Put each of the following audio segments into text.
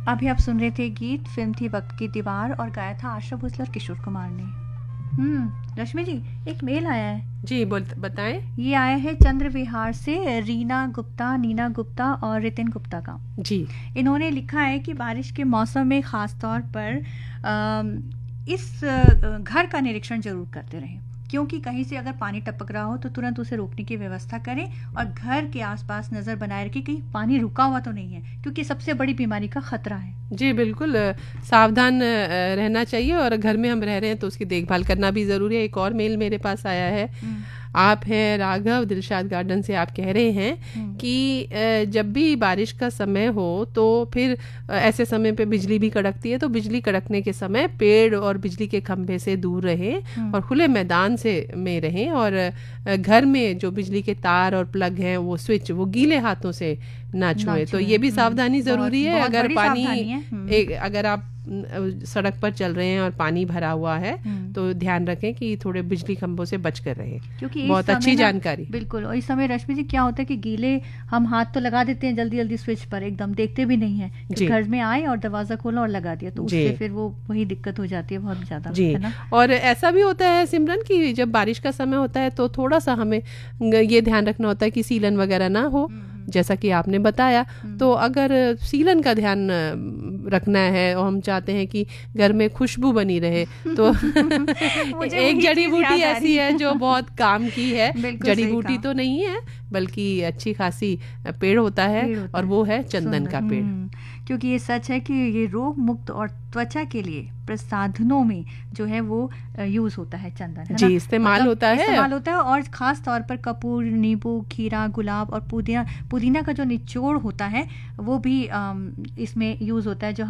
अभी आप सुन रहे थे गीत, फिल्म थी वक्त की दीवार और गाया था आशा भोसले और किशोर कुमार ने। रश्मि जी, एक मेल आया है। जी बताएं। ये आया है चंद्र विहार से, रीना गुप्ता, नीना गुप्ता और रितिन गुप्ता का। जी, इन्होंने लिखा है कि बारिश के मौसम में खास तौर पर इस घर का निरीक्षण जरूर करते रहें, क्योंकि कहीं से अगर पानी टपक रहा हो तो तुरंत उसे रोकने की व्यवस्था करें और घर के आसपास नजर बनाए रखें कहीं पानी रुका हुआ तो नहीं है, क्योंकि सबसे बड़ी बीमारी का खतरा है। जी बिल्कुल, सावधान रहना चाहिए और घर में हम रह रहे हैं तो उसकी देखभाल करना भी ज़रूरी है। एक और मेल मेरे पास आया है। आप हैं राघव, दिलशाद गार्डन से। आप कह रहे हैं कि जब भी बारिश का समय हो तो फिर ऐसे समय पे बिजली भी कड़कती है, तो बिजली कड़कने के समय पेड़ और बिजली के खंभे से दूर रहें और खुले मैदान से में रहें, और घर में जो बिजली के तार और प्लग हैं वो स्विच वो गीले हाथों से ना छुएं। तो ये भी सावधानी ज़रूरी है। अगर पानी अगर आप सड़क पर चल रहे हैं और पानी भरा हुआ है तो ध्यान रखें कि थोड़े बिजली खंभों से बच कर रहें। क्योंकि बहुत अच्छी जानकारी। बिल्कुल। और इस समय रश्मि जी क्या होता है कि गीले हम हाथ तो लगा देते हैं जल्दी जल्दी स्विच पर, एकदम देखते भी नहीं है, घर में आए और दरवाजा खोला और लगा दिया, तो उससे फिर वो वही दिक्कत हो जाती है बहुत ज्यादा, है ना। और ऐसा भी होता है सिमरन कि जब बारिश का समय होता है तो थोड़ा सा हमें ये ध्यान रखना होता है कि सीलन वगैरह ना हो, जैसा कि आपने बताया। तो अगर सीलन का ध्यान रखना है और हम चाहते हैं कि घर में खुशबू बनी रहे तो एक जड़ी बूटी ऐसी है जो बहुत काम की है। जड़ी बूटी तो नहीं है बल्कि अच्छी खासी पेड़ होता है और वो है चंदन का पेड़। क्योंकि ये सच है कि ये रोग मुक्त और त्वचा के लिए प्रसाधनों में जो है वो यूज होता है चंदन, है जी, ना? इस्तेमाल होता है और खास तौर पर कपूर, नींबू, खीरा, गुलाब और पुदीना का जो निचोड़ होता है वो भी इसमें यूज होता है।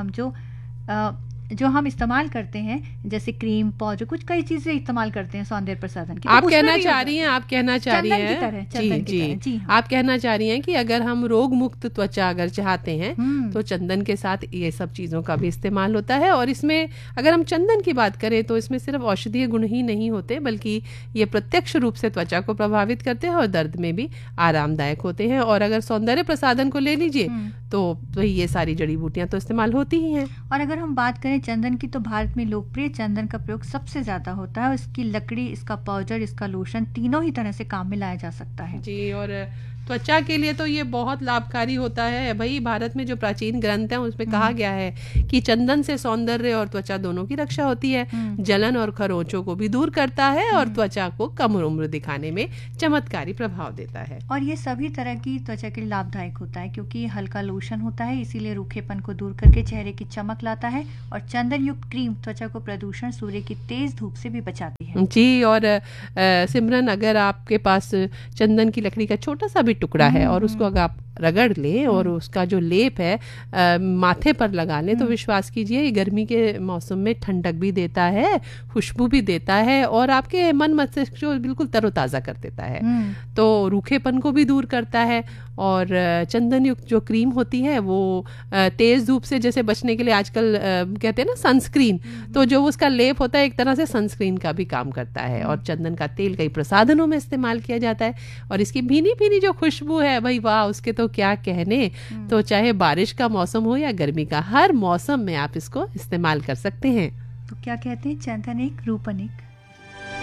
जो हम इस्तेमाल करते हैं जैसे क्रीम, पाउडर, कुछ कई चीजें इस्तेमाल करते हैं सौंदर्य प्रसाधन की। आप कहना चाह रही हैं आप कहना चाह रही हैं जी, आप कहना चाह रही हैं कि अगर हम रोग मुक्त त्वचा अगर चाहते हैं तो चंदन के साथ ये सब चीजों का भी इस्तेमाल होता है। और इसमें अगर हम चंदन की बात करें तो इसमें सिर्फ औषधीय गुण ही नहीं होते बल्कि ये प्रत्यक्ष रूप से त्वचा को प्रभावित करते हैं और दर्द में भी आरामदायक होते हैं। और अगर सौंदर्य प्रसाधन को ले लीजिए तो ये सारी जड़ी बूटियां तो इस्तेमाल होती ही हैं। और अगर हम बात करें चंदन की तो भारत में लोकप्रिय चंदन का प्रयोग सबसे ज्यादा होता है। इसकी लकड़ी, इसका पाउडर, इसका लोशन, तीनों ही तरह से काम में लाया जा सकता है। जी, और त्वचा के लिए तो ये बहुत लाभकारी होता है भाई। भारत में जो प्राचीन ग्रंथ हैं उसमें कहा गया है कि चंदन से सौंदर्य और त्वचा दोनों की रक्षा होती है, जलन और खरोंचों को भी दूर करता है और त्वचा को कम उम्र दिखाने में चमत्कारी प्रभाव देता है। और ये सभी तरह की त्वचा के लिए लाभदायक होता है क्योंकि हल्का लोशन होता है, इसीलिए रूखेपन को दूर करके चेहरे की चमक लाता है। और चंदन युक्त क्रीम त्वचा को प्रदूषण, सूर्य की तेज धूप से भी बचाती है। जी, और सिमरन अगर आपके पास चंदन की लकड़ी का छोटा सा भी टुकड़ा है और उसको अगर आप रगड़ लें और उसका जो लेप है माथे पर लगा लें तो विश्वास कीजिए ये गर्मी के मौसम में ठंडक भी देता है, खुशबू भी देता है और आपके मन मस्तिष्क को बिल्कुल तरोताज़ा कर देता है। तो रूखेपन को भी दूर करता है। और चंदन युक्त जो क्रीम होती है वो तेज धूप से जैसे बचने के लिए आजकल कहते हैं ना सनस्क्रीन, तो जो उसका लेप होता है एक तरह से सनस्क्रीन का भी काम करता है। और चंदन का तेल कई प्रसाधनों में इस्तेमाल किया जाता है और इसकी भीनी भीनी जो खुशबू है भाई वाह, उसके तो क्या कहने। तो चाहे बारिश का मौसम हो या गर्मी का, हर मौसम में आप इसको इस्तेमाल कर सकते हैं। तो क्या कहते हैं, चंदन एक रूप अनेक।